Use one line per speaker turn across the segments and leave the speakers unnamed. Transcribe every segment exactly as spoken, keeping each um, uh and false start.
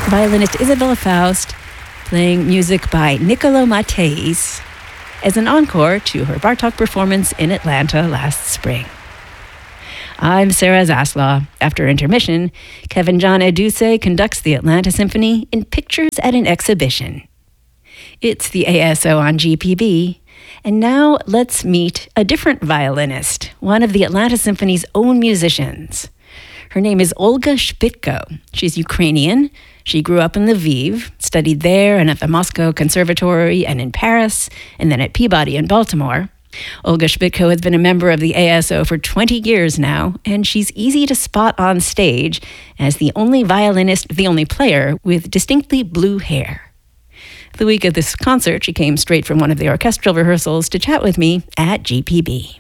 violinist Isabella Faust playing music by Niccolo Mattei as an encore to her Bartók performance in Atlanta last spring. I'm Sarah Zaslaw. After intermission, Kevin John Eduse conducts the Atlanta Symphony in Pictures at an Exhibition. It's the A S O on G P B, and now let's meet a different violinist, one of the Atlanta Symphony's own musicians. Her name is Olga Shpitko. She's Ukrainian. She grew up in Lviv, studied there and at the Moscow Conservatory and in Paris, and then at Peabody in Baltimore. Olga Shpitko has been a member of the A S O for twenty years now, and she's easy to spot on stage as the only violinist, the only player with distinctly blue hair. The week of this concert, she came straight from one of the orchestral rehearsals to chat with me at G P B.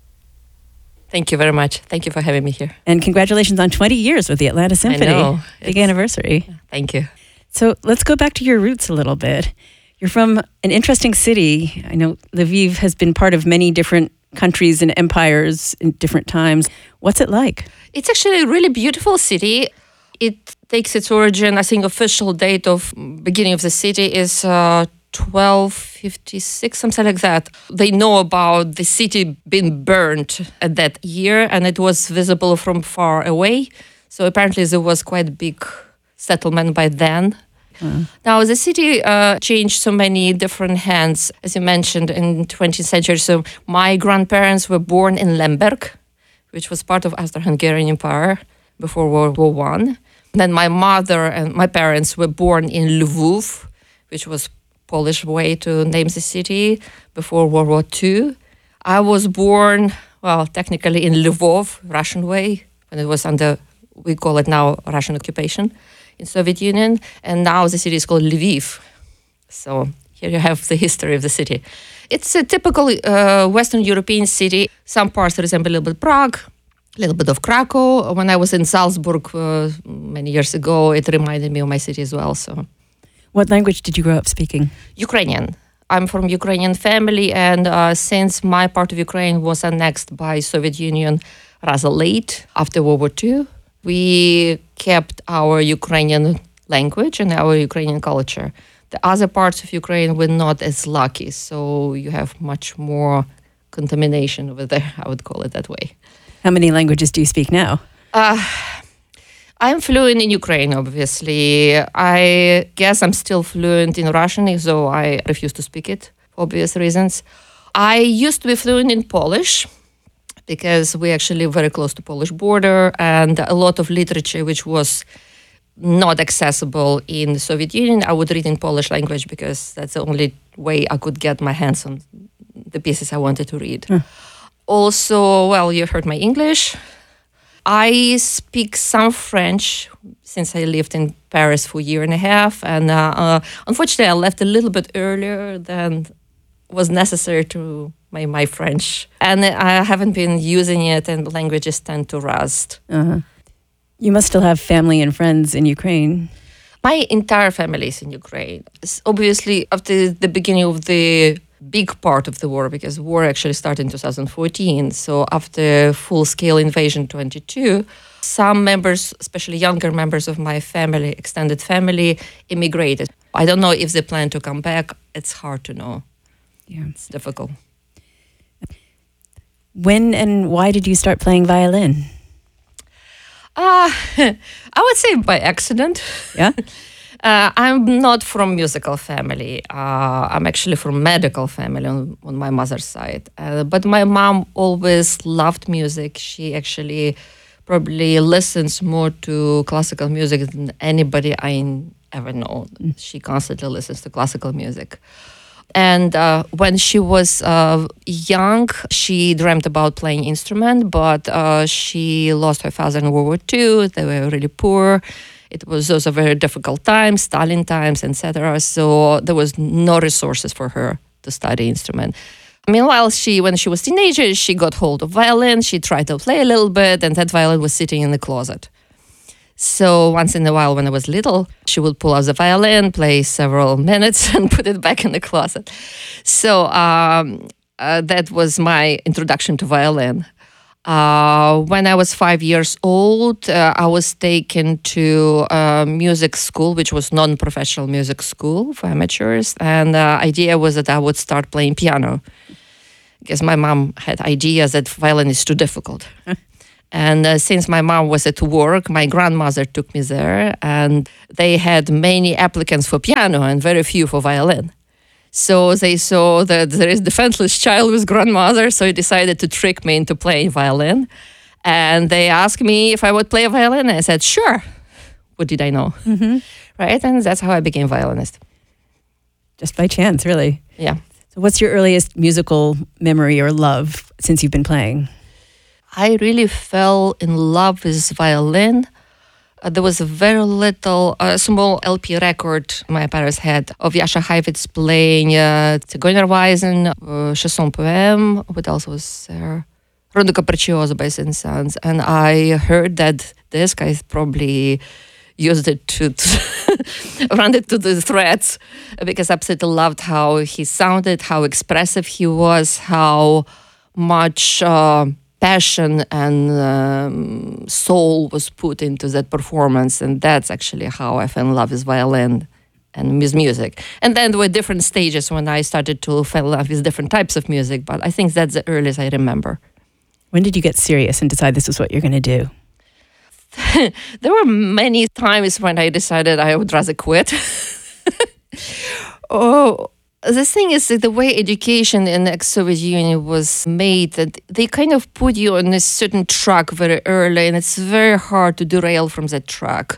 Thank you very much. Thank you for having me here.
And congratulations on twenty years with the Atlanta Symphony.
I know.
Big anniversary.
Thank you.
So let's go back to your roots a little bit. You're from an interesting city. I know Lviv has been part of many different countries and empires in different times. What's it like?
It's actually a really beautiful city. It takes its origin, I think official date of beginning of the city is uh, twelve fifty-six, something like that. They know about the city being burned at that year, and it was visible from far away. So apparently there was quite a big settlement by then. Mm. Now, the city uh, changed so many different hands, as you mentioned, in twentieth century. So my grandparents were born in Lemberg, which was part of Austro-Hungarian Empire before World War One. Then my mother and my parents were born in Lwów, which was Polish way to name the city, before World War Two. I was born, well, technically in Lvov, Russian way, when it was under, we call it now Russian occupation in Soviet Union, and now the city is called Lviv. So here you have the history of the city. It's a typical uh, Western European city. Some parts resemble a little bit Prague, a little bit of Krakow. When I was in Salzburg uh, many years ago, it reminded me of my city as well. So,
what language did you grow up speaking?
Ukrainian. I'm from Ukrainian family, and uh, since my part of Ukraine was annexed by Soviet Union rather late after World War Two, we kept our Ukrainian language and our Ukrainian culture. The other parts of Ukraine were not as lucky, so you have much more contamination over there, I would call it that way.
How many languages do you speak now?
Uh, I'm fluent in Ukrainian, obviously. I guess I'm still fluent in Russian, though I refuse to speak it for obvious reasons. I used to be fluent in Polish, because we actually very close to Polish border, and a lot of literature which was not accessible in the Soviet Union, I would read in Polish language because that's the only way I could get my hands on the pieces I wanted to read. Hmm. Also, well, you heard my English. I speak some French since I lived in Paris for a year and a half, and uh, uh, unfortunately I left a little bit earlier than was necessary to my, my French. And I haven't been using it, and languages tend to rust.
Uh-huh. You must still have family and friends in Ukraine.
My entire family is in Ukraine. It's obviously, after the beginning of the big part of the war, because war actually started in two thousand fourteen, so after full-scale invasion twenty-two, some members, especially younger members of my family, extended family, immigrated. I don't know if they plan to come back. It's hard to know. Yeah, it's difficult.
When and why did you start playing violin?
Uh, I would say by accident.
Yeah?
uh, I'm not from musical family. Uh, I'm actually from medical family on, on my mother's side. Uh, but my mom always loved music. She actually probably listens more to classical music than anybody I ever know. Mm. She constantly listens to classical music. And uh, when she was uh, young, she dreamt about playing instrument, but uh, she lost her father in World War Two. They were really poor. It was also very difficult times, Stalin times, et cetera. So there was no resources for her to study instrument. Meanwhile, she, when she was a teenager, she got hold of violin. She tried to play a little bit, and that violin was sitting in the closet. So once in a while when I was little, she would pull out the violin, play several minutes and put it back in the closet. So um, uh, that was my introduction to violin. Uh, when I was five years old, uh, I was taken to a music school, which was non-professional music school for amateurs. And the idea was that I would start playing piano because my mom had ideas that violin is too difficult. And uh, since my mom was at work, my grandmother took me there, and they had many applicants for piano and very few for violin. So they saw that there is defenseless child with grandmother, so he decided to trick me into playing violin. And they asked me if I would play a violin, and I said, sure. What did I know?
Mm-hmm.
Right? And that's how I became violinist.
Just by chance, really.
Yeah.
So what's your earliest musical memory or love since you've been playing?
I really fell in love with violin. Uh, there was a very little, uh, small L P record my parents had of Jascha Heifetz playing uh, Zigeunerweisen, uh, Chanson Poème. What else was there? Rondo Capriccioso by Saint-Saëns. And I heard that disc. I probably used it to, to run it to the threads because I absolutely loved how he sounded, how expressive he was, how much uh, passion and um, soul was put into that performance. And that's actually how I fell in love with violin and with music. And then there were different stages when I started to fall in love with different types of music, but I think that's the earliest I remember.
When did you get serious and decide this is what you're going to do?
There were many times when I decided I would rather quit. Oh, the thing is that the way education in the ex-Soviet Union was made, that they kind of put you on a certain track very early, and it's very hard to derail from that track.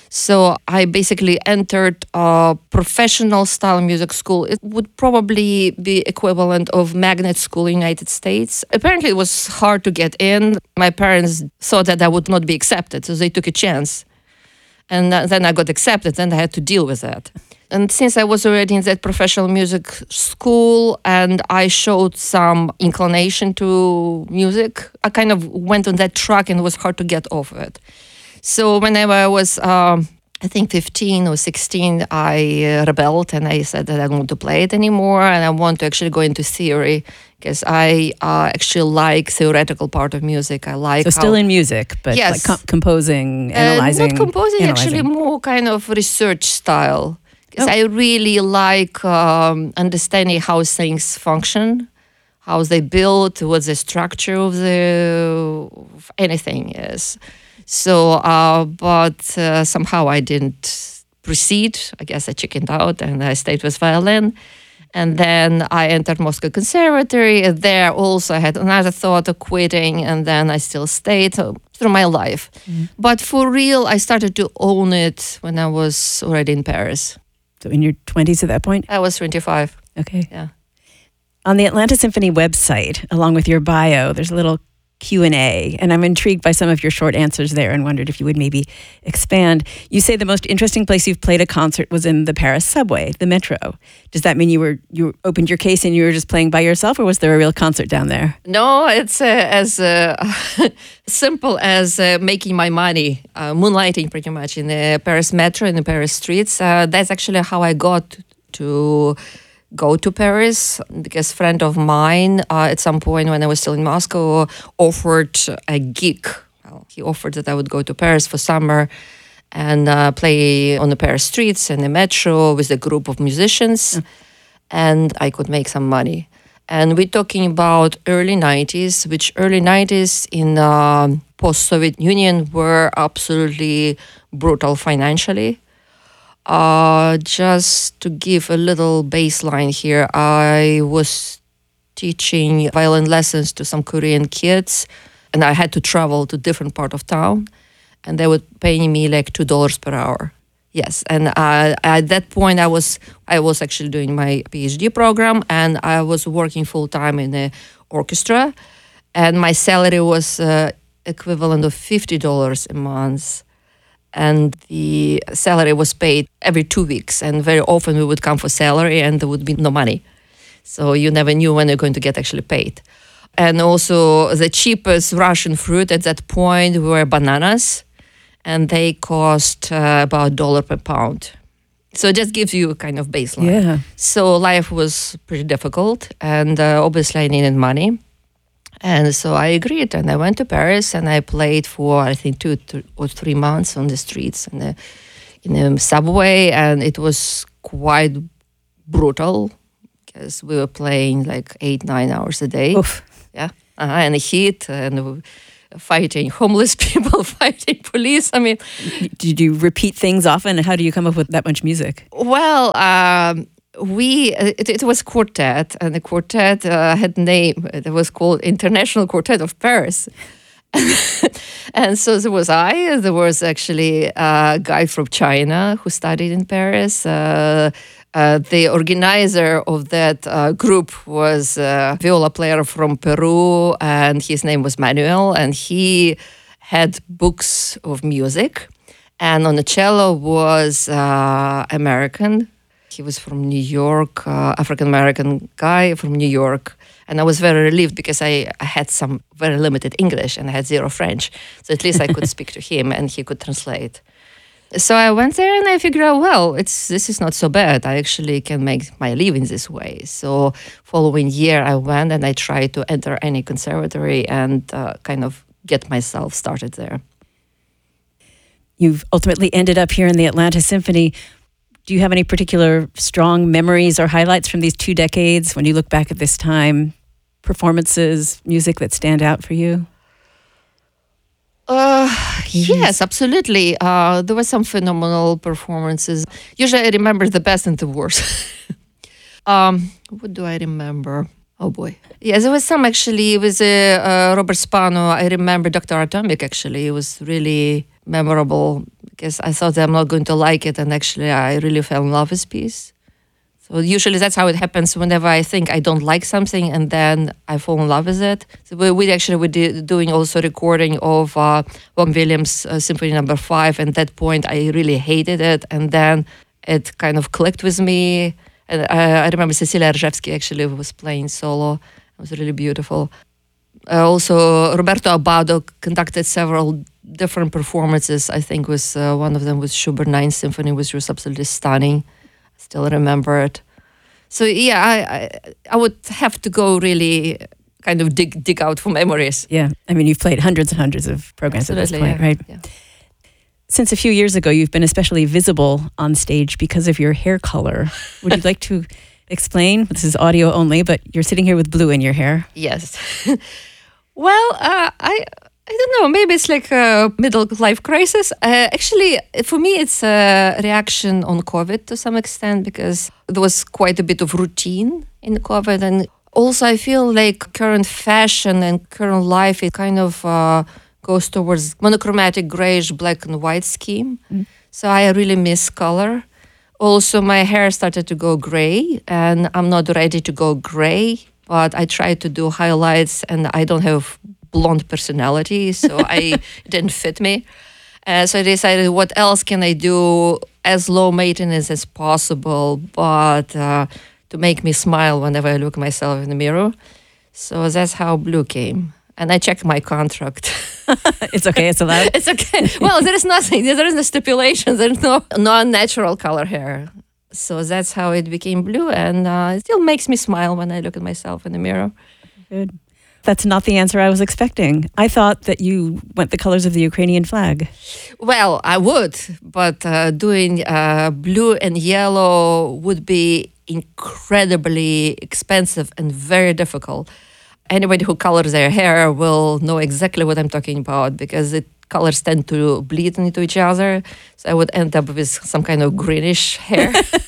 So I basically entered a professional style music school. It would probably be equivalent of magnet school in the United States. Apparently it was hard to get in. My parents thought that I would not be accepted, so they took a chance. And then I got accepted, and I had to deal with that. And since I was already in that professional music school and I showed some inclination to music, I kind of went on that track and it was hard to get off of it. So whenever I was, um, I think fifteen or sixteen, I uh, rebelled and I said that I don't want to play it anymore and I want to actually go into theory because I uh, actually like theoretical part of music. I like
So
how,
still in music, but
yes.
like com- composing, analyzing.
Uh, not composing,
analyzing.
actually more kind of research style. Because
Oh.
I really like um, understanding how things function, how they build, what the structure of the of anything is. So, uh, but uh, somehow I didn't proceed. I guess I chickened out and I stayed with violin. And then I entered Moscow Conservatory. And there also I had another thought of quitting, and then I still stayed uh, through my life.
Mm.
But for real, I started to own it when I was already in Paris.
So in your twenties at that point?
I was twenty-five.
Okay.
Yeah.
On the Atlanta Symphony website, along with your bio, there's a little Q and A, and I'm intrigued by some of your short answers there and wondered if you would maybe expand. You say the most interesting place you've played a concert was in the Paris subway, the metro. Does that mean you were you opened your case and you were just playing by yourself, or was there a real concert down there?
No, it's uh, as uh, simple as uh, making my money, uh, moonlighting pretty much in the Paris metro, in the Paris streets. Uh, that's actually how I got to go to Paris, because a friend of mine uh, at some point when I was still in Moscow offered a gig. Well, he offered that I would go to Paris for summer and uh, play on the Paris streets and the metro with a group of musicians, mm. and I could make some money. And we're talking about early nineties, which early nineties in uh, post-Soviet Union were absolutely brutal financially. Uh, just to give a little baseline here, I was teaching violin lessons to some Korean kids, and I had to travel to different part of town, and they would pay me like two dollars per hour. Yes, and uh, at that point, I was I was actually doing my PhD program, and I was working full time in the orchestra, and my salary was uh, equivalent of fifty dollars a month. And the salary was paid every two weeks. And very often we would come for salary and there would be no money. So you never knew when you're going to get actually paid. And also the cheapest Russian fruit at that point were bananas. And they cost uh, about a dollar per pound. So it just gives you a kind of baseline.
Yeah.
So life was pretty difficult. And uh, obviously I needed money. And so I agreed, and I went to Paris, and I played for I think two, two or three months on the streets and the, in the subway, and it was quite brutal because we were playing like eight, nine hours a day.
Oof.
Yeah, uh-huh, and the heat and fighting homeless people, fighting police. I mean,
did you repeat things often? How do you come up with that much music?
Well, um, we it, it was quartet, and the quartet uh, had name. It was called International Quartet of Paris. And so there was I. There was actually a guy from China who studied in Paris. Uh, uh, the organizer of that uh, group was a viola player from Peru, and his name was Manuel, and he had books of music. And on the cello was uh, American. He was from New York, uh, African-American guy from New York. And I was very relieved because I, I had some very limited English and I had zero French. So at least I could speak to him and he could translate. So I went there and I figured out, well, it's this is not so bad. I actually can make my living this way. So following year I went and I tried to enter any conservatory and uh, kind of get myself started there.
You've ultimately ended up here in the Atlanta Symphony. Do you have any particular strong memories or highlights from these two decades when you look back at this time? Performances, music that stand out for you?
Uh, yes, absolutely. Uh, there were some phenomenal performances. Usually I remember the best and the worst. um, what do I remember? Oh boy. Yes, there was some actually. It was uh, uh, Robert Spano. I remember Doctor Atomic actually. It was really memorable because I thought I'm not going to like it, and actually I really fell in love with this piece. So usually that's how it happens whenever I think I don't like something and then I fall in love with it. So we, we actually were do, doing also recording of uh, Vaughan Williams uh, Symphony Number Five. And at that point I really hated it, and then it kind of clicked with me. And I, I remember Cecilia Rжevsky actually was playing solo. It was really beautiful. Uh, also, Roberto Abbado conducted several different performances. I think was uh, one of them was Schubert Ninth Symphony, which was absolutely stunning. I still remember it. So yeah, I, I I would have to go really kind of dig dig out for memories.
Yeah, I mean you've played hundreds and hundreds of programs absolutely, at this point,
yeah.
right?
Yeah.
Since a few years ago, you've been especially visible on stage because of your hair color. Would you like to explain? This is audio only, but you're sitting here with blue in your hair.
Yes. Well, uh, I I don't know. Maybe it's like a middle life crisis. Uh, actually, for me, it's a reaction on COVID to some extent because there was quite a bit of routine in COVID, and also I feel like current fashion and current life it kind of uh, goes towards monochromatic grayish black and white scheme. Mm. So I really miss color. Also, my hair started to go gray, and I'm not ready to go gray. But I tried to do highlights, and I don't have blonde personality, so I it didn't fit me. Uh, so I decided, what else can I do as low maintenance as possible, but uh, to make me smile whenever I look at myself in the mirror. So that's how blue came. And I checked my contract.
It's okay, it's allowed?
It's okay. Well, there is nothing. There is no stipulations. There's no non-natural color hair. So that's how it became blue, and uh, it still makes me smile when I look at myself in the mirror.
Good. That's not the answer I was expecting. I thought that you went the colors of the Ukrainian flag.
Well, I would, but uh, doing uh, blue and yellow would be incredibly expensive and very difficult. Anybody who colors their hair will know exactly what I'm talking about because it colors tend to bleed into each other. So I would end up with some kind of greenish hair.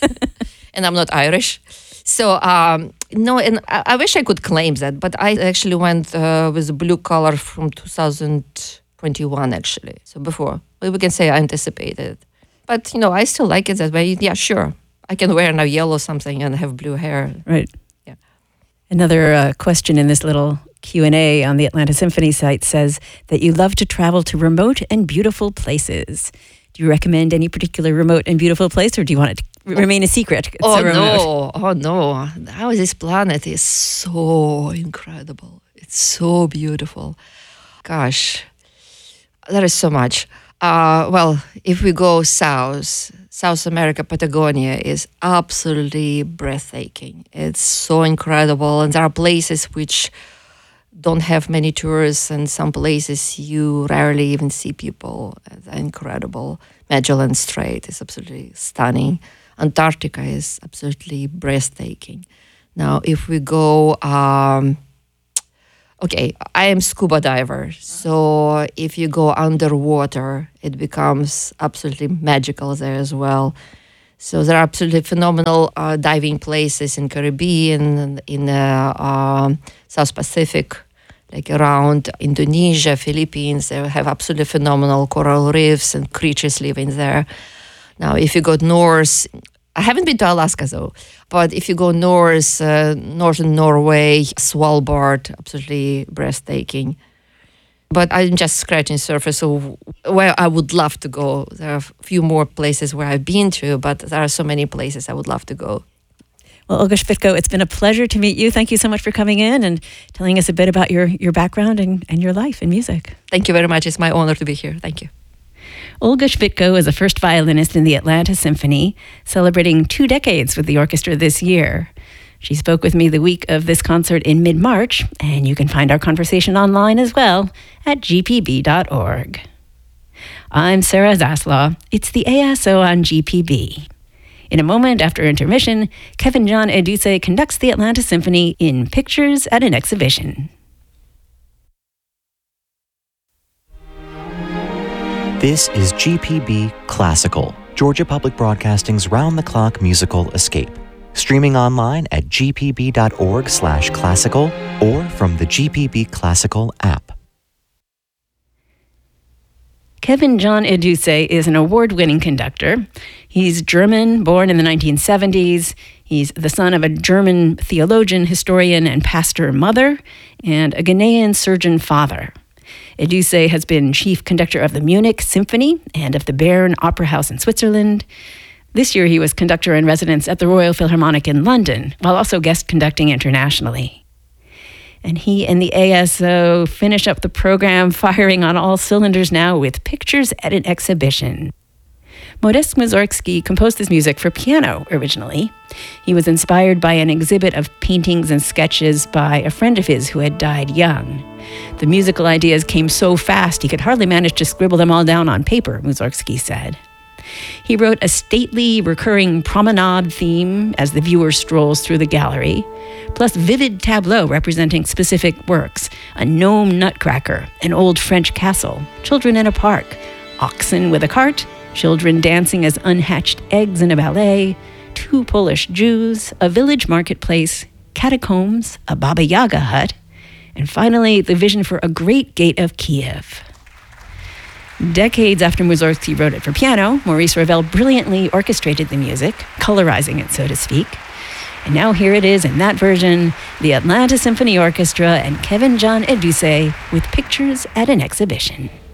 And I'm not Irish. So, um, no, and I, I wish I could claim that, but I actually went uh, with blue color from two thousand twenty-one, actually. So before, well, we can say I anticipated. But, you know, I still like it that way. Yeah, sure. I can wear now yellow something and have blue hair.
Right.
Yeah.
Another uh, question in this little Q and A on the Atlanta Symphony site says that you love to travel to remote and beautiful places. Do you recommend any particular remote and beautiful place, or do you want it to remain a secret? It's
oh,
so
no. Oh, no. How this planet is so incredible. It's so beautiful. Gosh, there is so much. Uh, well, if we go south, South America, Patagonia is absolutely breathtaking. It's so incredible. And there are places which don't have many tourists, and some places you rarely even see people. It's incredible. Magellan Strait is absolutely stunning. Antarctica is absolutely breathtaking. Now, if we go, um, okay, I am scuba diver, so if you go underwater, it becomes absolutely magical there as well. So there are absolutely phenomenal uh, diving places in Caribbean, in uh, uh, South Pacific, like around Indonesia, Philippines. They have absolutely phenomenal coral reefs and creatures living there. Now, if you go north, I haven't been to Alaska though, but if you go north, uh, northern Norway, Svalbard, absolutely breathtaking. But I'm just scratching the surface of where I would love to go. There are a few more places where I've been to, but there are so many places I would love to go.
Well, Olga Shpytko, it's been a pleasure to meet you. Thank you so much for coming in and telling us a bit about your, your background and, and your life in music.
Thank you very much. It's my honor to be here. Thank you.
Olga Shpytko is a first violinist in the Atlanta Symphony, celebrating two decades with the orchestra this year. She spoke with me the week of this concert in mid-March, and you can find our conversation online as well at g p b dot org. I'm Sarah Zaslaw. It's the A S O on G P B. In a moment after intermission, Kevin John Eduse conducts the Atlanta Symphony in Pictures at an Exhibition.
This is G P B Classical, Georgia Public Broadcasting's round-the-clock musical escape. Streaming online at g p b dot org slash classical or from the G P B Classical app.
Kevin John Eduse is an award-winning conductor. He's German, born in the nineteen seventies. He's the son of a German theologian, historian, and pastor mother, and a Ghanaian surgeon father. Eduse has been chief conductor of the Munich Symphony and of the Bern Opera House in Switzerland. This year, he was conductor in residence at the Royal Philharmonic in London, while also guest conducting internationally. And he and the A S O finish up the program firing on all cylinders now with Pictures at an Exhibition. Modest Mussorgsky composed this music for piano originally. He was inspired by an exhibit of paintings and sketches by a friend of his who had died young. The musical ideas came so fast he could hardly manage to scribble them all down on paper, Mussorgsky said. He wrote a stately, recurring promenade theme as the viewer strolls through the gallery, plus vivid tableaux representing specific works, a gnome nutcracker, an old French castle, children in a park, oxen with a cart, children dancing as unhatched eggs in a ballet, two Polish Jews, a village marketplace, catacombs, a Baba Yaga hut, and finally the vision for a great gate of Kiev. Decades after Mussorgsky wrote it for piano, Maurice Ravel brilliantly orchestrated the music, colorizing it, so to speak. And now here it is in that version, the Atlanta Symphony Orchestra and Kevin John Eduse with Pictures at an Exhibition.